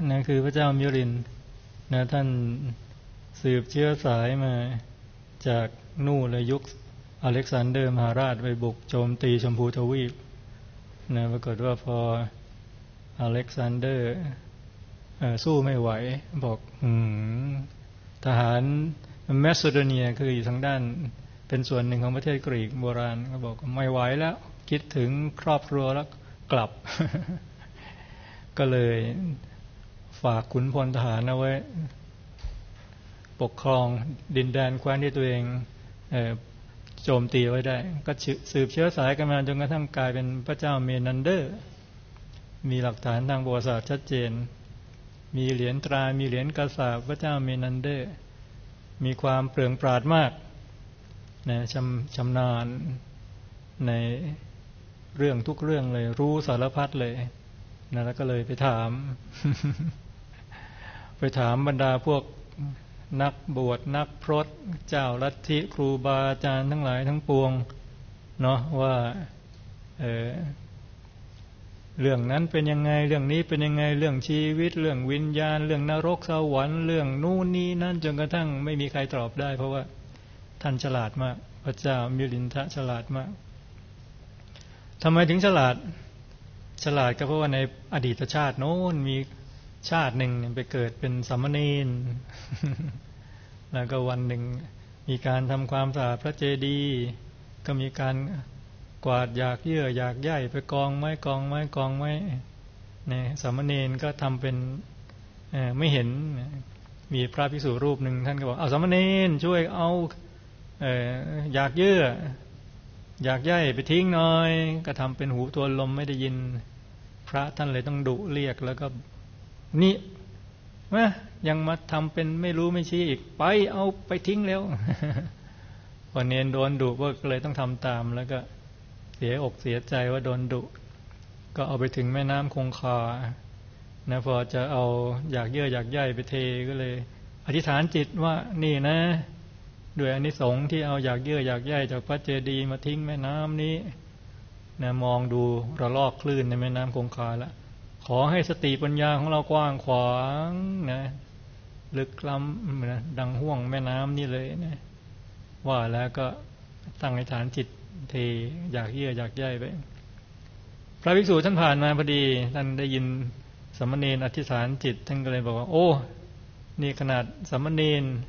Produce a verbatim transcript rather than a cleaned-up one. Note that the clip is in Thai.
นะคือพระเจ้ามิลินนะท่านสืบเชื้อสายมาจากนู่นเลยยุคอเล็กซานเดอร์มหาราชไปบุกโจมตีชมพูทวีปนะปรากฏว่าพออเล็กซานเดอร์สู้ไม่ไหวบอกอืมทหารแมสโดเนียคืออยู่ทางด้านเป็นส่วนหนึ่งของประเทศกรีกโบราณก็บอกไม่ไหวแล้วคิดถึงครอบครัวแล้วกลับ ก็เลยฝากขุนพลทหารเอาไว้ปกครองดินแดนแคว้นที่ตัวเองโจมตีไว้ได้ก็สืบเชื้อสายกันมาจนกระทั่งกลายเป็นพระเจ้าเมนันเดอร์มีหลักฐานทางประวัติศาสตร์ชัดเจนมีเหรียญตรามีเหรียญกษาปพระเจ้าเมนันเดอร์มีความเปลืองปราดมากนะชำชำนาญในเรื่องทุกเรื่องเลยรู้สารพัดเลยนะแล้วก็เลยไปถาม ไปถามบรรดาพวกนักบวชนักพรตเจ้าลัทธิครูบาอาจารย์ทั้งหลายทั้งปวงเนาะว่า เออเรื่องนั้นเป็นยังไงเรื่องนี้เป็นยังไงเรื่องชีวิตเรื่องวิญญาณเรื่องนรกสวรรค์เรื่องนู่นนี่นั่นจนกระทั่งไม่มีใครตอบได้เพราะว่าท่านฉลาดมากพระเจ้ามิลินทะฉลาดมากทำไมถึงฉลาดฉลาดก็เพราะว่าในอดีตชาติโน้นมีชาติหนึ่งไปเกิดเป็นสามเณร แล้วก็วันหนึ่งมีการทำความสะอาดพระเจดีย์ก็มีการกวาดอยากเยื่ออยากใยไปกองไม้กองไม้กองไม้เนี่ยสามเณรก็ทำเป็นไม่เห็นมีพระภิกษุรูปหนึ่งท่านก็บอกเอาสามเณรช่วยเอาอยากเยื่ออยากใยไปทิ้งหน่อยก็ทำเป็นหูตัวลมไม่ได้ยินพระท่านเลยต้องดุเรียกแล้วก็นี่มายังมาทำเป็นไม่รู้ไม่ชี้อีกไปเอาไปทิ้งแล้วพอเนรโดนดุก็เลยต้องทำตามแล้วก็เสียอกเสียใจว่าโดนดุก็เอาไปถึงแม่น้ำคงคานะพอจะเอาอยากเยื่ออยากใยไปเทก็เลยอธิษฐานจิตว่านี่นะด้วยอานิสงส์ที่เอาอยากเยื่ออยากใยจากพระเจดีย์มาทิ้งแม่น้ำนี้นะมองดูระลอกคลื่นในแม่น้ำคงคาแล้วขอให้สติปัญญาของเรากว้างขวางนะลึกล้ำนะดังห่วงแม่น้ำนี่เลยนะว่าแล้วก็ตั้งอธิษฐานจิตเทอยากเยื่ออยากใยไปพระภิกษุท่านผ่านมาพอดีท่านได้ยินสามเณรอธิษฐานจิตท่านก็เลยบอกว่าโอ้นี่ขนาดสามเณร